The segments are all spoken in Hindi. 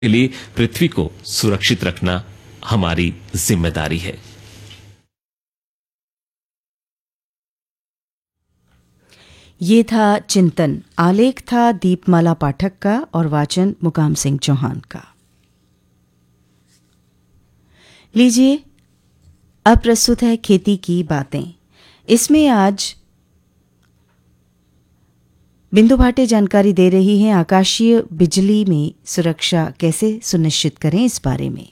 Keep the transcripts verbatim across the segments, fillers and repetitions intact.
के लिए पृथ्वी को सुरक्षित रखना हमारी जिम्मेदारी है। ये था चिंतन। आलेख था दीपमाला पाठक का और वाचन मुकाम सिंह चौहान का। लीजिए अब प्रस्तुत है खेती की बातें। इसमें आज बिंदु भाटे जानकारी दे रही हैं आकाशीय बिजली में सुरक्षा कैसे सुनिश्चित करें इस बारे में।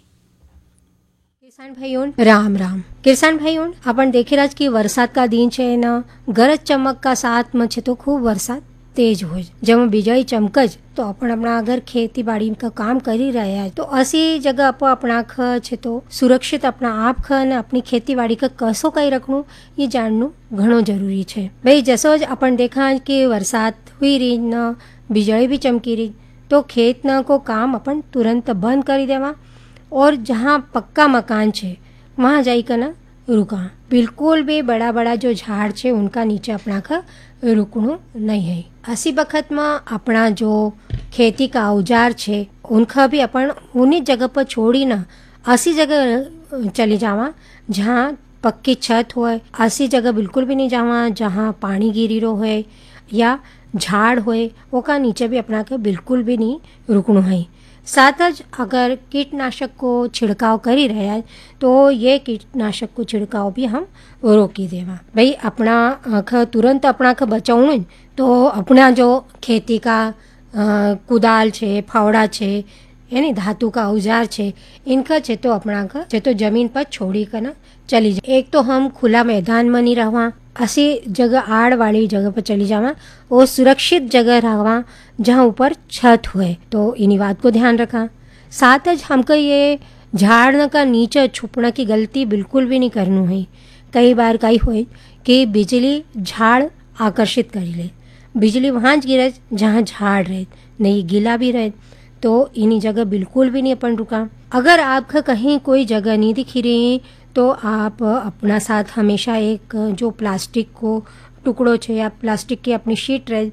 किसान भाइयों राम राम। किसान भाइयों अपन देखे राज की वरसाद का दिन छे न, गरज चमक का साथ में छे तो खूब वरसाद तेज हो जब बिजली चमकज तो अपन अपना अगर खेती बाड़ी का काम करी रहे हैं तो ऐसी जगह आप अपना ख छे तो सुरक्षित अपना आप ख ने अपनी खेती बाड़ी का कसो कई रखणु ये जाननु घणो जरूरी छे। भाई जैसो ज अपन देखा कि वरसाद हुई रही न, बिजली भी चमकी रही तो खेत न को काम अपन तुरंत बंद कर देवा और जहाँ पक्का मकान छे वहाँ जाकर ना रुका। बिल्कुल भी बड़ा बड़ा जो झाड़ छे उनका नीचे अपना का रुकणु नहीं है। ऐसी वक्त में अपना जो खेती का औजार छे उनका भी अपन उन्हीं जगह पर छोड़ी ना ऐसी जगह चली जावा जहाँ पक्की छत होए। ऐसी जगह बिल्कुल भी नहीं जावा जहाँ पानी गिरी रो है या झाड़ होए, ओका नीचे भी अपना के बिल्कुल भी नहीं रुकणु है। साथ ज अगर कीटनाशक को छिड़काव करी रहे हैं तो ये कीटनाशक को छिड़काव भी हम रोकी देवा। भाई अपना आँख तुरंत अपना आँख बचावणु तो अपना जो खेती का कुदाल छे, फावड़ा छे यानी धातु का औजार छे इनका छे तो अपना आँख छे तो जमीन पर छोड़ी कर ना चली जाए। एक तो हम खुला मैदान में नहीं रहवा, ऐसी जगह आड़ वाली जगह पर चली जावा और सुरक्षित जगह रहवा जहाँ ऊपर छत हुए तो इन्हीं बात को ध्यान रखा। साथ ही हमको ये झाड़ का नीचे छुपना की गलती बिल्कुल भी नहीं करनी है। कई बार कई हुए कि बिजली झाड़ आकर्षित कर ले, बिजली वहाँ गिरे जहाँ झाड़ रहे नहीं गीला भी रहे तो इन्हीं जगह बिल्कुल भी नहीं अपन रुका। अगर आपका कहीं कोई जगह नहीं दिखी रही तो आप अपना साथ हमेशा एक जो प्लास्टिक को टुकड़ो छे या प्लास्टिक की अपनी शीट रहे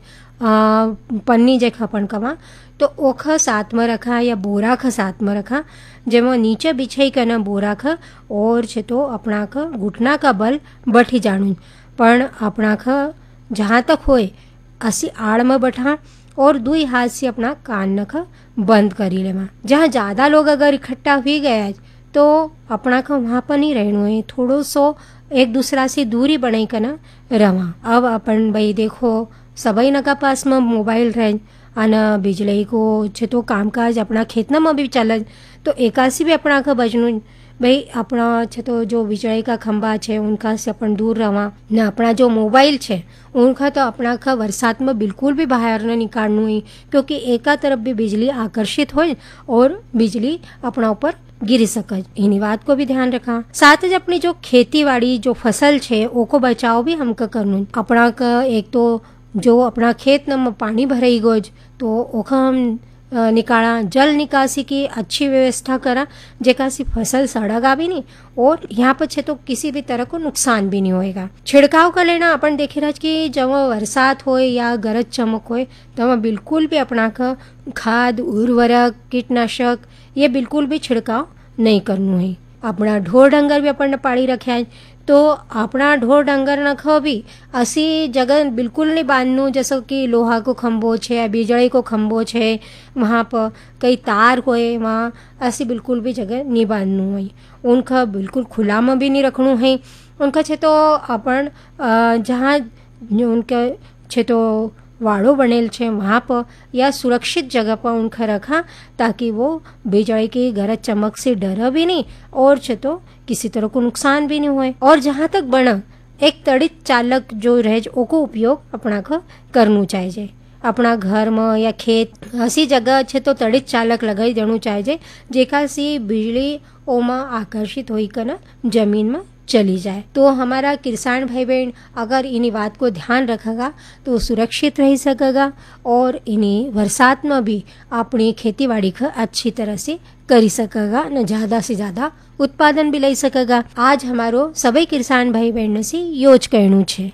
पन्नी जे खपन कमा तो ओख साथ में रखा या बोरा ख साथ में रखा जेमा नीचे बिछाई करना बोरा ख और छे तो अपना ख घुटना का बल बैठी जाणु पण अपना ख जहाँ तक होए असी आड़ में बैठा और दुई हाथ से अपना कान नख बंद करी लेवा। जहाँ ज़्यादा लोग अगर इकट्ठा हुई गया तो अपना का वहाँ पर नहीं रहना है, थोड़ो सो एक दूसरा से दूरी बनाई कर ना रवा। अब अपन भाई देखो सभी न का पास में मोबाइल रहे अन बिजली को छे तो कामकाज अपना खेतना में भी चल तो एकासी भी अपना का बजनू भाई अपना छे तो जो बिजली का खंबा छे उनका से अपन दूर रवा न। अपना जो मोबाइल छे उनका तो अपना का बरसात में बिल्कुल भी बाहर न निकालना है क्योंकि एका तरफ भी बिजली आकर्षित हो और बिजली अपना ऊपर गिरी सके, इन्हीं बात को भी ध्यान रखा। साथ ही अपनी जो खेती बाड़ी जो फसल छे ओको बचाव भी हमका करना। अपना का एक तो जो अपना खेत में पानी भराई गोज तो ओखा हम निकाला जल निकासी की अच्छी व्यवस्था करा जेका सी फसल सड़गा भी नहीं और यहाँ पर छे तो किसी भी तरह को नुकसान भी नहीं होएगा। छिड़काव कर लेना अपन देखे रहा कि जब बरसात होए या गरज चमक होए तब बिल्कुल भी अपना का खाद उर्वरक कीटनाशक ये बिल्कुल भी छिड़काव नहीं करना है। अपना ढोर डंगर भी अपन ने पाड़ी रखे हैं तो अपना ढोर डंगर न खो भी ऐसी जगह बिल्कुल नहीं बांधनू जैसे कि लोहा को खंभो छे बिजली को खंभो छे वहाँ पर कई तार होए वहाँ ऐसी बिल्कुल भी जगह नहीं बांधनू है। उनका बिल्कुल खुला में भी नहीं रखनू है। उनका छे तो अपन जहाँ उनका छे तो वाड़ो बनेल छे वहाँ पर या सुरक्षित जगह पर उनका रखा ताकि वो बिजली की गरज चमक से डर भी नहीं और छे तो किसी तरह को नुकसान भी नहीं हुए। और जहाँ तक बना एक तड़ित चालक जो रहे ओको उपयोग अपना को करना चाहिए। अपना घर में या खेत ऐसी जगह छे तो तड़ित चालक लगाई देना चाहिए जेका सी बिजली ओमा आकर्षित होई कर ना जमीन में चली जाए। तो हमारा किसान भाई बहन अगर इन्हीं बात को ध्यान रखेगा तो सुरक्षित रह सकेगा और इन्हीं बरसात में भी अपनी खेती बाड़ी का अच्छी तरह से करी सकेगा न ज़्यादा से ज़्यादा उत्पादन भी ले सकेगा। आज हमारो सभी किसान भाई बहन से योज कहणु छे।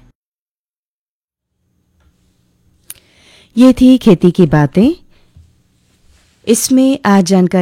ये थी खेती की बातें। इसमें आज जानकारी